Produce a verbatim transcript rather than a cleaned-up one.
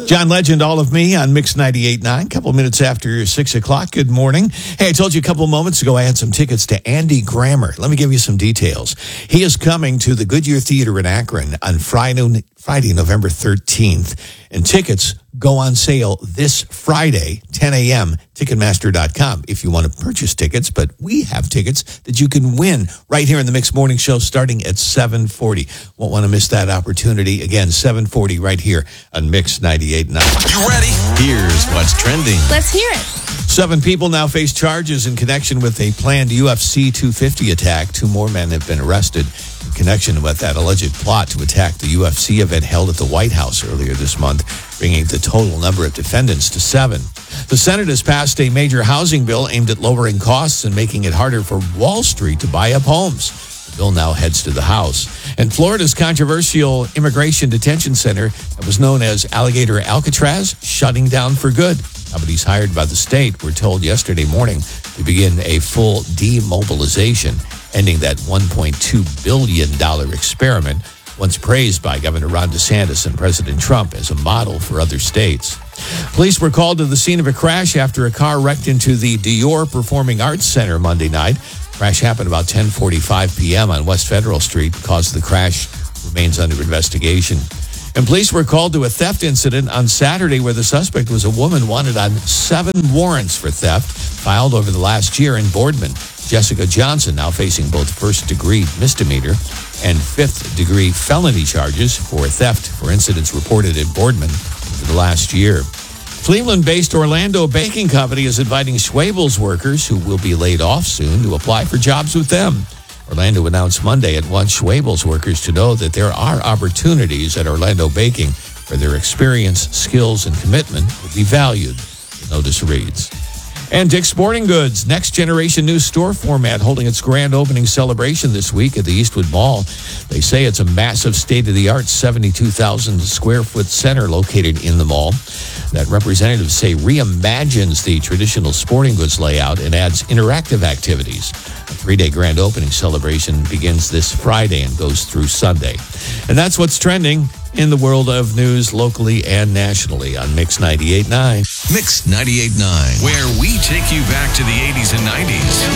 John Legend, All of Me on Mix ninety-eight point nine, a couple minutes after six o'clock. Good morning. Hey, I told you a couple moments ago I had some tickets to Andy Grammer. Let me give you some details. He is coming to the Goodyear Theater in Akron on Friday, Friday, November thirteenth, and tickets go on sale this Friday, ten a.m., Ticketmaster dot com if you want to purchase tickets, but we have tickets that you can win right here in the Mix Morning Show starting at seven forty. Won't want to miss that opportunity. Again, seven forty right here on Mix ninety-eight point nine. You ready? Here's what's trending. Let's hear it. Seven people now face charges in connection with a planned U F C two fifty attack. Two more men have been arrested in connection with that alleged plot to attack the U F C event held at the White House earlier this month, bringing the total number of defendants to seven. The Senate has passed a major housing bill aimed at lowering costs and making it harder for Wall Street to buy up homes. The bill now heads to the House. And Florida's controversial immigration detention center that was known as Alligator Alcatraz shutting down for good. Companies hired by the state were told yesterday morning to begin a full demobilization, ending that one point two billion dollars experiment once praised by Governor Ron DeSantis and President Trump as a model for other states. Police were called to the scene of a crash after a car wrecked into the Dior Performing Arts Center Monday night. Crash happened about ten forty-five p.m. on West Federal Street. The cause of the crash remains under investigation. And police were called to a theft incident on Saturday where the suspect was a woman wanted on seven warrants for theft filed over the last year in Boardman. Jessica Johnson now facing both first-degree misdemeanor and fifth-degree felony charges for theft for incidents reported in Boardman over the last year. Cleveland-based Orlando Baking Company is inviting Schwabel's workers who will be laid off soon to apply for jobs with them. Orlando announced Monday it wants Schwabel's workers to know that there are opportunities at Orlando Baking where their experience, skills, and commitment will be valued, the notice reads. And Dick's Sporting Goods, next generation new store format, holding its grand opening celebration this week at the Eastwood Mall. They say it's a massive state-of-the-art seventy-two thousand square foot center located in the mall that representatives say reimagines the traditional sporting goods layout and adds interactive activities. A three-day grand opening celebration begins this Friday and goes through Sunday. And that's what's trending in the world of news locally and nationally on Mix ninety-eight point nine. Mix ninety-eight point nine, where we take you back to the eighties and nineties.